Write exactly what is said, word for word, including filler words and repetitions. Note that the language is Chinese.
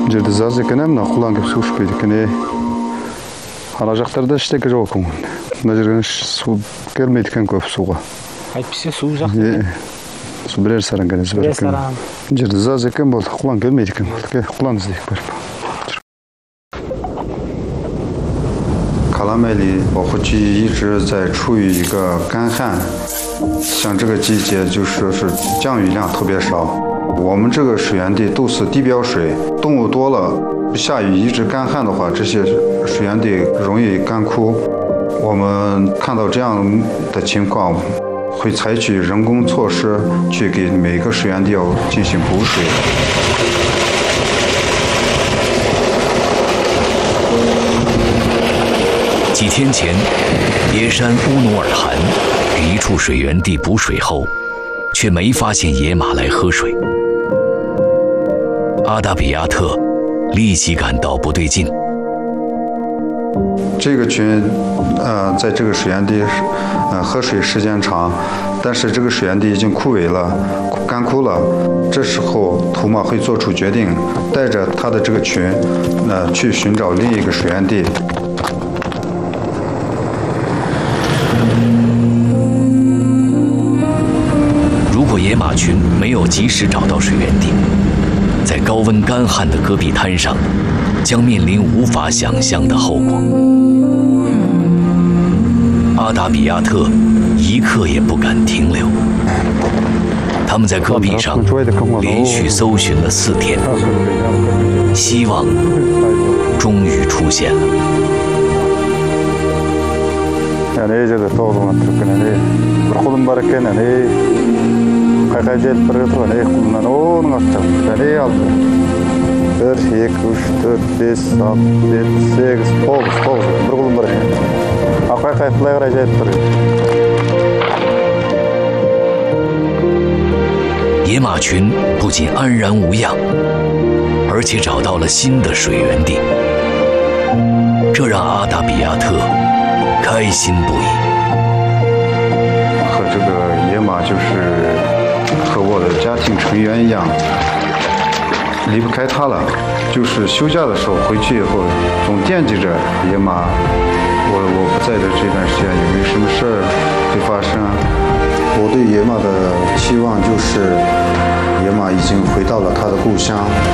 жерде аз екен мына құлан келіп су ішпейді екен ей. Ана жақтарда ештеңе жоқ екен. Мына жерге су келмейді екен көп суға. Әйтпесе су жақсы. Су бірер саран ғана бар екен. Бірер саран. Жерде аз екен болды, құлан келмейді екен болды. Құлан іздейік барып. 卡拉梅里保护区一直在处于一个干旱，像这个季节就是是降雨量特别少。我们这个水源地都是地表水，动物多了，下雨一直干旱的话，这些水源地容易干枯。我们看到这样的情况，会采取人工措施去给每个水源地要进行补水。 几天前，野山乌努尔汗给一处水源地补水后，却没发现野马来喝水。阿达比亚特立即感到不对劲。 这个群，呃，在这个水源地，呃，喝水时间长，但是这个水源地已经枯萎了、干枯了。这时候，图马会做出决定，带着他的这个群，呃，去寻找另一个水源地。 野马群没有及时找到水源地，在高温干旱的戈壁滩上，将面临无法想象的后果。阿达比亚特一刻也不敢停留，他们在戈壁上连续搜寻了四天，希望终于出现了。 ane жерде тоғыз тұрып екен ane бір құлын бар екен ane қай қай желіп бара жатыр ane құлыннан оның астына шығыпты ане алды бір екі үш төрт бес алты жеті сегіз тоғыз тоғыз бір құлын бар екен ал қай қай былай қарай жайып тұр 野马群不仅安然无恙，而且找到了新的水源地，这让阿达比亚特 开心不已， 和这个野马就是和我的家庭成员一样，离不开它了。就是休假的时候回去以后，总惦记着野马。我我不在的这段时间有没有什么事儿会发生？我对野马的期望就是，野马已经回到了它的故乡。